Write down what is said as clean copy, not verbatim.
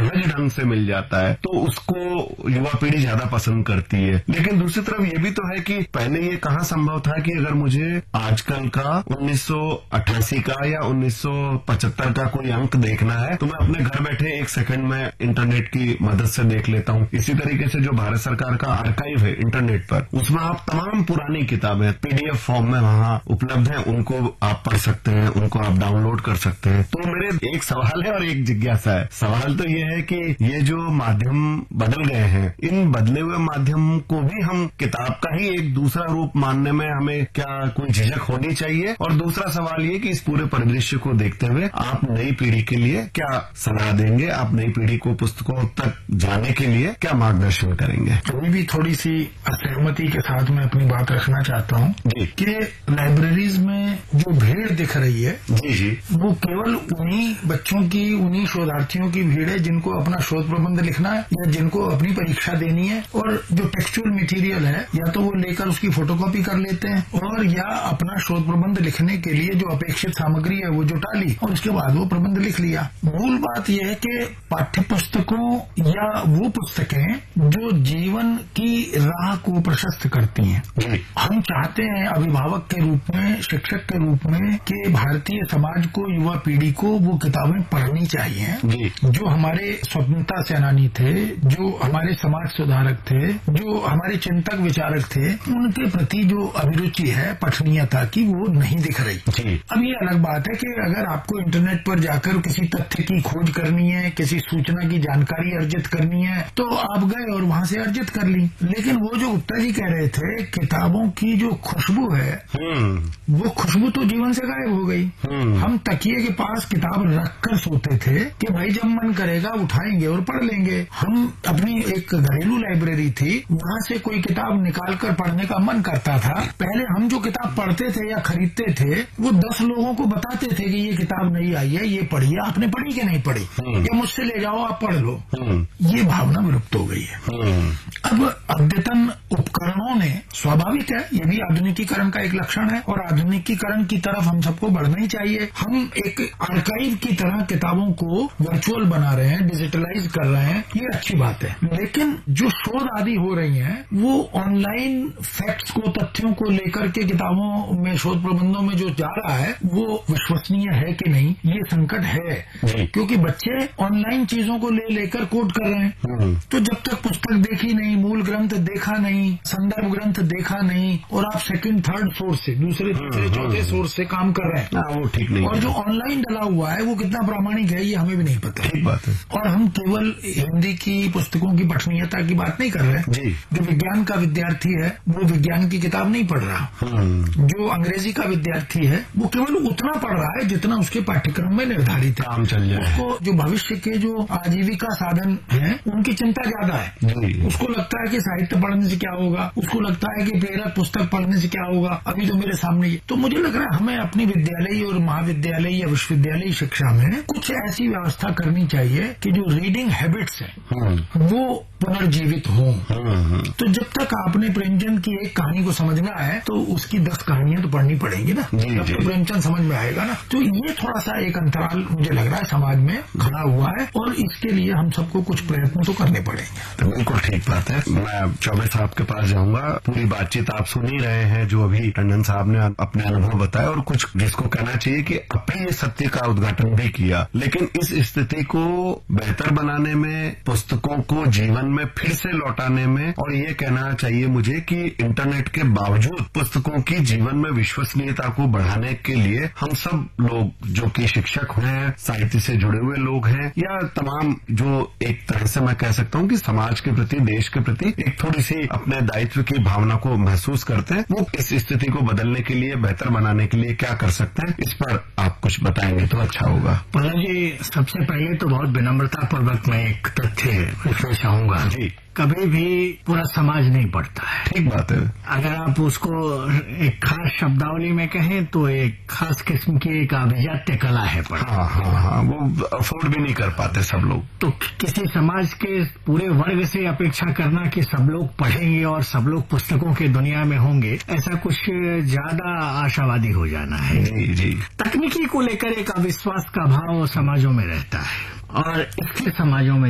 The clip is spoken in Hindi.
सहज ढंग से मिल जाता है तो उसको युवा पीढ़ी ज्यादा पसंद करती है। लेकिन दूसरी तरफ ये भी तो है कि पहले ये कहाँ संभव था कि अगर मुझे आजकल का 1988 का या 1975 का कोई अंक देखना है तो मैं अपने घर बैठे 1 सेकंड में इंटरनेट की मदद से देख लेता हूँ। इसी तरीके से जो भारत सरकार का आर्काइव है इंटरनेट पर, उसमें आप तमाम पुरानी किताबें PDF फॉर्म में वहाँ उपलब्ध हैं, उनको आप पढ़ सकते हैं, उनको आप डाउनलोड कर सकते हैं। तो मेरे एक सवाल है और एक जिज्ञासा है। सवाल तो ये है कि ये जो माध्यम बदल गए हैं, इन बदले हुए माध्यम को भी हम किताब का ही एक दूसरा रूप मानने में हमें क्या कोई झिझक होनी चाहिए? और दूसरा सवाल ये कि इस पूरे परिदृश्य को देखते हुए आप नई पीढ़ी के लिए क्या सलाह देंगे? आप नई पीढ़ी को पुस्तकों तक जाने के लिए क्या मार्गदर्शन करेंगे? अभी भी थोड़ी सी असहमति के साथ मैं अपनी बात रखना चाहता हूँ कि लाइब्रेरीज में जो भीड़ दिख रही है जी वो केवल उन्हीं बच्चों की, उन्हीं शोधार्थियों की भीड़ है जिनको अपना शोध प्रबंध लिखना है या जिनको अपनी परीक्षा देनी है, और जो टेक्सचुअल मटेरियल है या तो वो लेकर उसकी फोटोकॉपी कर लेते हैं और या अपना शोध प्रबंध लिखने के लिए जो अपेक्षित सामग्री है वो जुटा ली और उसके बाद वो प्रबंध लिख लिया। मूल बात यह है कि पाठ्य पुस्तकों या वो पुस्तकें जो जीवन की राह को प्रशस्त करती हैं। हम चाहते हैं अभिभावक के रूप में, शिक्षक के रूप में, कि भारतीय समाज को, युवा पीढ़ी को वो किताबें पढ़नी चाहिए जो हमारे स्वतंत्रता सेनानी थे, जो हमारे समाज सुधारक थे, जो हमारे चिंतक विचारक थे, उनके प्रति जो अभिरुचि है पठनीयता की वो नहीं दिख रही। अब ये अलग बात है कि अगर आपको इंटरनेट पर जाकर किसी तथ्य की खोज करनी है, किसी सूचना की जानकारी अर्जित करनी है तो आप गए और वहां से अर्जित कर ली। लेकिन वो जो गुप्ता जी कह रहे थे, किताबों की जो खुशबू है वो खुशबू तो जीवन से गायब हो गई। हम तकिए के पास किताब रखकर सोते थे कि भाई जब मन करेगा उठाएंगे और पढ़ लेंगे। हम अपनी एक घरेलू लाइब्रेरी थी, वहां से कोई किताब निकाल कर पढ़ने का मन करता था। पहले हम जो किताब पढ़ते थे या खरीदते थे वो 10 लोगों को बताते थे कि ये किताब नई आई है, ये पढ़िए, आपने पढ़ी कि नहीं पढ़ी, या मुझसे ले जाओ आप पढ़ लो। ये भावना विलुप्त हो गई है। अब अद्यतन उपकरणों ने, स्वाभाविक है ये भी आधुनिकीकरण का एक लक्षण है और आधुनिकीकरण की तरफ हम सबको बढ़ना ही चाहिए। हम एक आर्काइव की तरह किताबों को वर्चुअल बना रहे हैं, डिजिटलाइज कर रहे हैं, ये अच्छी बात है। लेकिन जो शोध आदि हो रही हैं वो ऑनलाइन फैक्ट्स को, तथ्यों को लेकर के किताबों में, शोध प्रबंधों में जो जा रहा है वो विश्वसनीय है कि नहीं, ये संकट है। क्योंकि बच्चे ऑनलाइन चीजों को लेकर कोट कर रहे हैं। तो जब तक पुस्तक देखी नहीं, मूल ग्रंथ देखा नहीं, संदर्भ ग्रंथ देखा नहीं और आप सेकंड थर्ड सोर्स से, दूसरे तीसरे चौथे सोर्स से काम कर रहे हैं, वो ठीक नहीं। और जो ऑनलाइन डला हुआ है वो कितना प्रामाणिक है ये हमें भी नहीं पता। ठीक बात है। और हम केवल हिंदी की पुस्तकों की पठनीयता की बात नहीं कर रहे हैं। जो विज्ञान का विद्यार्थी है वो विज्ञान की किताब नहीं पढ़ रहा। जो अंग्रेजी का विद्यार्थी है वो केवल उतना पढ़ रहा है जितना उसके पाठ्यक्रम में निर्धारित है। उसको जो भविष्य के जो आजीविका साधन हैं उनकी चिंता ज्यादा है। उसको लगता है कि साहित्य पढ़ने से क्या होगा, उसको लगता है कि प्रेरक पुस्तक पढ़ने से क्या होगा, अभी तो मेरे सामने ही। तो मुझे लग रहा है हमें अपनी विद्यालय और महाविद्यालय या विश्वविद्यालय शिक्षा में कुछ ऐसी व्यवस्था करनी चाहिए कि जो रीडिंग हैबिट्स हैं वो पुनर्जीवित हों। तो जब तक आपने प्रेमचंद की एक कहानी को समझना है तो उसकी 10 कहानियां तो पढ़नी पड़ेंगी ना, तब तो प्रेमचंद समझ में आएगा ना। तो ये थोड़ा सा एक अंतराल मुझे लग रहा है समाज में खड़ा हुआ है और इसके लिए हम सबको कुछ प्रयत्न तो करने पड़ेंगे। तो बिल्कुल ठीक बात है। मैं चौबे साहब के पास जाऊंगा। पूरी बातचीत आप सुन ही रहे हैं जो अभी टंडन साहब ने अपने अनुभव बताया और कुछ जिसको कहना चाहिए कि अप्रिय सत्य का उद्घाटन भी किया। लेकिन इस स्थिति को बेहतर बनाने में, पुस्तकों को जीवन में फिर से लौटाने में, और ये कहना चाहिए मुझे कि इंटरनेट के बावजूद पुस्तकों की जीवन में विश्वसनीयता को बढ़ाने के लिए हम सब लोग जो कि शिक्षक हैं, साहित्य से जुड़े हुए लोग हैं, या तमाम जो एक तरह से मैं कह सकता हूं कि समाज के प्रति, देश के प्रति एक थोड़ी सी अपने दायित्व की भावना को महसूस करते हैं, वो इस स्थिति को बदलने के लिए, बेहतर बनाने के लिए क्या कर सकते हैं, इस पर आप कुछ बताएंगे तो अच्छा होगा। पन्ना जी, सबसे पहले तो बहुत विनम्रता पूर्वक मैं एक तथ्य लिखना चाहूंगा। कभी भी पूरा समाज नहीं पढ़ता है। ठीक बात है। अगर आप उसको एक खास शब्दावली में कहें तो एक खास किस्म की एक अभिजात्य कला है पढ़ना। हाँ, वो अफोर्ड भी नहीं कर पाते सब लोग। तो किसी समाज के पूरे वर्ग से अपेक्षा करना कि सब लोग पढ़ेंगे और सब लोग पुस्तकों की दुनिया में होंगे, ऐसा कुछ ज्यादा आशावादी हो जाना है। जी। तकनीकी को लेकर एक अविश्वास का भाव समाजों में रहता है और इसके समाजों में